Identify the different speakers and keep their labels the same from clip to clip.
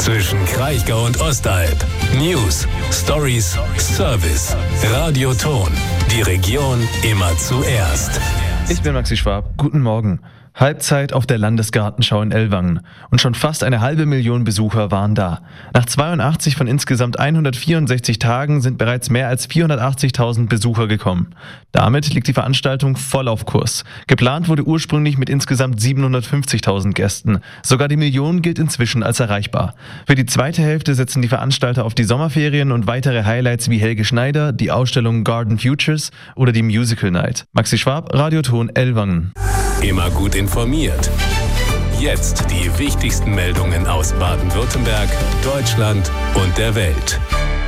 Speaker 1: zwischen Kraichgau und Ostalb. News, Stories, Service. Radio Ton. Die Region immer zuerst.
Speaker 2: Ich bin Maxi Schwab. Guten Morgen. Halbzeit auf der Landesgartenschau in Ellwangen. Und schon fast 500.000 Besucher waren da. Nach 82 von insgesamt 164 Tagen sind bereits mehr als 480.000 Besucher gekommen. Damit liegt die Veranstaltung voll auf Kurs. Geplant wurde ursprünglich mit insgesamt 750.000 Gästen. Sogar die Million gilt inzwischen als erreichbar. Für die zweite Hälfte setzen die Veranstalter auf die Sommerferien und weitere Highlights wie Helge Schneider, die Ausstellung Garden Futures oder die Musical Night. Maxi Schwab, Radio Ton, Ellwangen.
Speaker 1: Immer gut informiert. Jetzt die wichtigsten Meldungen aus Baden-Württemberg, Deutschland und der Welt.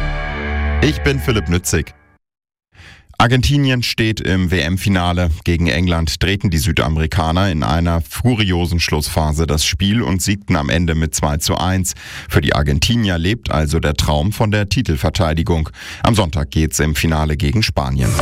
Speaker 3: Ich bin Philipp Nützig. Argentinien steht im WM-Finale. Gegen England drehten die Südamerikaner in einer furiosen Schlussphase das Spiel und siegten am Ende mit 2:1. Für die Argentinier lebt also der Traum von der Titelverteidigung. Am Sonntag geht's im Finale gegen Spanien.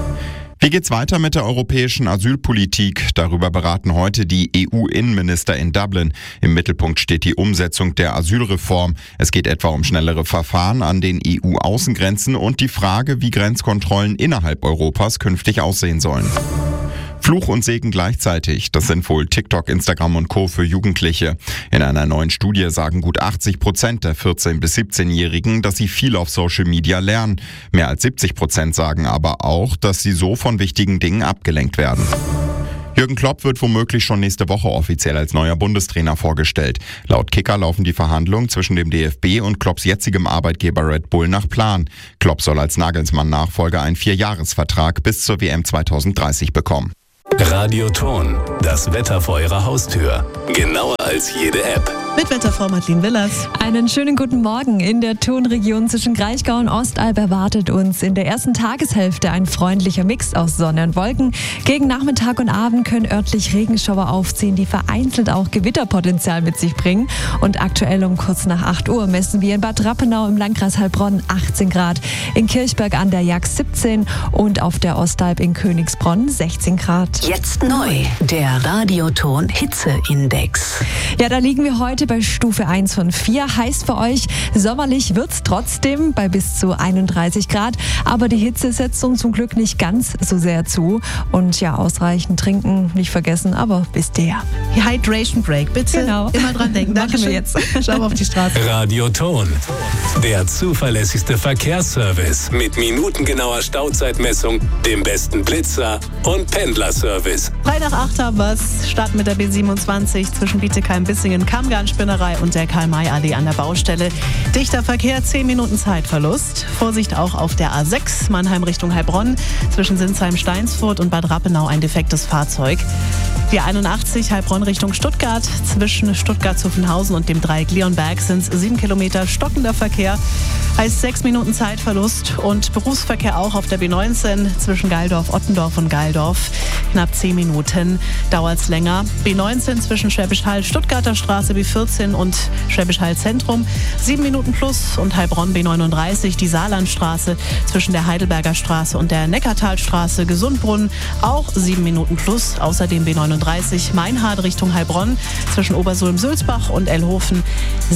Speaker 3: Wie geht's weiter mit der europäischen Asylpolitik? Darüber beraten heute die EU-Innenminister in Dublin. Im Mittelpunkt steht die Umsetzung der Asylreform. Es geht etwa um schnellere Verfahren an den EU-Außengrenzen und die Frage, wie Grenzkontrollen innerhalb Europas künftig aussehen sollen. Fluch und Segen gleichzeitig, das sind wohl TikTok, Instagram und Co. für Jugendliche. In einer neuen Studie sagen gut 80% der 14- bis 17-Jährigen, dass sie viel auf Social Media lernen. Mehr als 70% sagen aber auch, dass sie so von wichtigen Dingen abgelenkt werden. Jürgen Klopp wird womöglich schon nächste Woche offiziell als neuer Bundestrainer vorgestellt. Laut Kicker laufen die Verhandlungen zwischen dem DFB und Klopps jetzigem Arbeitgeber Red Bull nach Plan. Klopp soll als Nagelsmann-Nachfolger einen 4-Jahres-Vertrag bis zur WM 2030 bekommen.
Speaker 1: Radio Ton, das Wetter vor Ihrer Haustür. Genauer als jede App.
Speaker 4: Mit Wetterfrau Madeleine Willers.
Speaker 5: Einen schönen guten Morgen. In der Tonregion zwischen Kraichgau und Ostalb erwartet uns in der ersten Tageshälfte ein freundlicher Mix aus Sonne und Wolken. Gegen Nachmittag und Abend können örtlich Regenschauer aufziehen, die vereinzelt auch Gewitterpotenzial mit sich bringen. Und aktuell um kurz nach 8 Uhr messen wir in Bad Rappenau im Landkreis Heilbronn 18 Grad, in Kirchberg an der Jax 17 und auf der Ostalb in Königsbronn 16 Grad.
Speaker 6: Jetzt neu, der Radioton Hitzeindex.
Speaker 5: Ja, da liegen wir heute bei Stufe 1 von 4. Heißt für euch, sommerlich wird's trotzdem bei bis zu 31 Grad. Aber die Hitze setzt uns zum Glück nicht ganz so sehr zu. Und ja, ausreichend trinken, nicht vergessen, aber bis der.
Speaker 4: Hydration Break, bitte.
Speaker 5: Genau.
Speaker 4: Immer dran denken. Danke
Speaker 5: wir jetzt.
Speaker 4: Schau auf die Straße.
Speaker 1: Radio Ton, der zuverlässigste Verkehrsservice mit minutengenauer Stauzeitmessung, dem besten Blitzer und Pendlerservice.
Speaker 4: 3 nach 8 haben wir's. Starten mit der B27 zwischen Bietigheim-Bissingen, Kammgarn-Spinnerei und der Karl-May-Allee an der Baustelle. Dichter Verkehr, 10 Minuten Zeitverlust. Vorsicht auch auf der A6 Mannheim Richtung Heilbronn. Zwischen Sinsheim-Steinsfurt und Bad Rappenau ein defektes Fahrzeug. Die 81 Heilbronn Richtung Stuttgart. Zwischen Stuttgart-Zuffenhausen und dem Dreieck Leonberg sind es 7 Kilometer stockender Verkehr. Heißt 6 Minuten Zeitverlust und Berufsverkehr auch auf der B19 zwischen Geildorf-Ottendorf und Geildorf. Knapp 10 Minuten dauert es länger. B19 zwischen Schwäbisch Hall, Stuttgarter Straße, B14 und Schwäbisch Hall Zentrum 7 Minuten plus und Heilbronn B39, die Saarlandstraße zwischen der Heidelberger Straße und der Neckartalstraße, Gesundbrunnen auch 7 Minuten plus. Außerdem B39 Meinhard Richtung Heilbronn zwischen Obersulm-Sülzbach und Ellhofen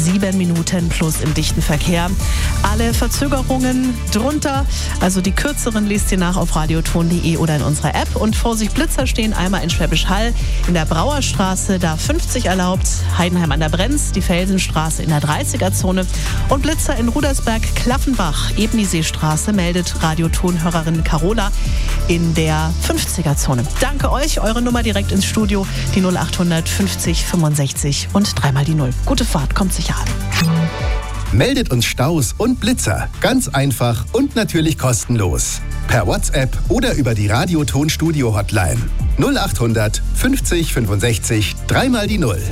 Speaker 4: 7 Minuten plus im dichten Verkehr. Alle Verzögerungen drunter, also die kürzeren, lest ihr nach auf radioton.de oder in unserer App. Und Vorsicht, Blitzer stehen einmal in Schwäbisch Hall in der Brauerstraße, da 50 erlaubt, Heidenheim an der Brenz, die Felsenstraße in der 30er-Zone und Blitzer in Rudersberg-Klaffenbach, Ebniseestraße, meldet Radioton-Hörerin Carola in der 50er-Zone. Danke euch, eure Nummer direkt ins Studio, die 0800 50 65 und 3 die 0. Gute Fahrt, kommt sicher an.
Speaker 7: Meldet uns Staus und Blitzer. Ganz einfach und natürlich kostenlos. Per WhatsApp oder über die Radio-Ton-Studio-Hotline. 0800 50 65 3 die 0.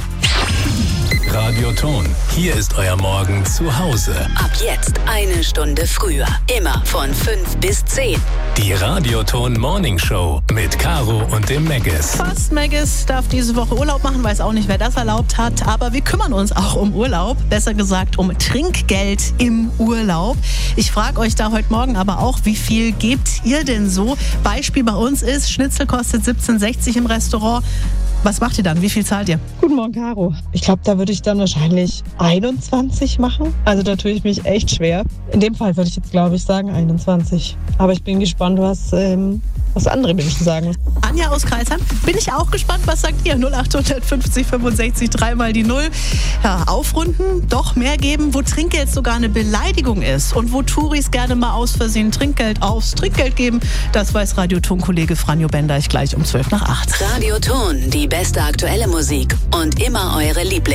Speaker 1: Radio Ton, hier ist euer Morgen zu Hause.
Speaker 6: Ab jetzt 1 Stunde früher. Immer von 5 bis 10.
Speaker 1: Die Radio Ton Morning Show mit Caro und dem Meggis.
Speaker 4: Fast Meggis darf diese Woche Urlaub machen, weiß auch nicht, wer das erlaubt hat. Aber wir kümmern uns auch um Urlaub. Besser gesagt um Trinkgeld im Urlaub. Ich frage euch da heute Morgen aber auch, wie viel gebt ihr denn so? Beispiel bei uns ist, Schnitzel kostet 17,60 im Restaurant. Was macht ihr dann? Wie viel zahlt ihr?
Speaker 8: Guten Morgen, Caro. Ich glaube, da würde ich dann wahrscheinlich 21 machen. Also da tue ich mich echt schwer. In dem Fall würde ich jetzt, glaube ich, sagen 21. Aber ich bin gespannt, was andere Menschen sagen.
Speaker 4: Anja aus Kreisheim, bin ich auch gespannt. Was sagt ihr? 0850 65 3 mal die 0. Ja, aufrunden, doch mehr geben, wo Trinkgeld sogar eine Beleidigung ist und wo Touris gerne mal aus Versehen Trinkgeld aufs Trinkgeld geben. Das weiß Radioton-Kollege Franjo Bender gleich um 7:50.
Speaker 6: Radioton, die beste aktuelle Musik und immer eure Lieblings.